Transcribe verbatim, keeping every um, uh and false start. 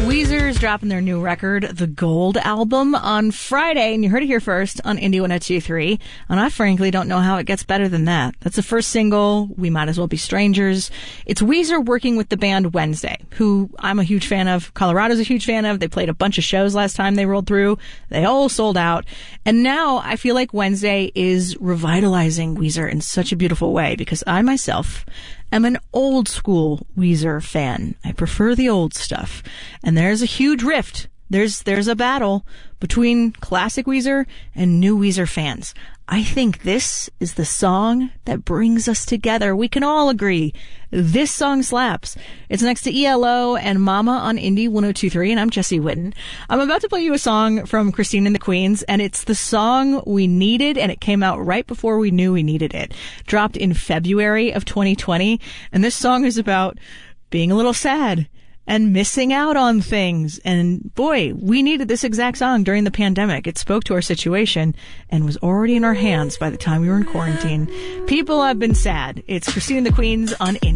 Weezer is dropping their new record, The Gold Album, on Friday, and you heard it here first on Indie one oh two point three, and I frankly don't know how it gets better than that. That's the first single, We Might As Well Be Strangers. It's Weezer working with the band Wednesday, who I'm a huge fan of, Colorado's a huge fan of. They played a bunch of shows last time they rolled through. They all sold out, and now I feel like Wednesday is revitalizing Weezer in such a beautiful way, because I myself am an old school Weezer fan. I prefer the old stuff. And there's a huge rift. There's, there's a battle between classic Weezer and new Weezer fans. I think this is the song that brings us together. We can all agree this song slaps. It's next to E L O and Mama on Indie one oh two point three, and I'm Jesse Whitten. I'm about to play you a song from Christine and the Queens, and it's the song we needed, and it came out right before we knew we needed it. Dropped in February of twenty twenty, and this song is about being a little sad and missing out on things. And boy, we needed this exact song during the pandemic. It spoke to our situation and was already in our hands by the time we were in quarantine. People have been sad. It's Christine and the Queens on Indie.